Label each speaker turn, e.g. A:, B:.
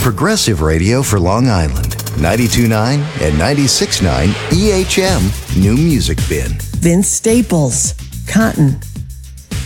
A: progressive radio for Long Island. 92.9 and 96.9 EHM New Music Bin.
B: Vince Staples, Cotton.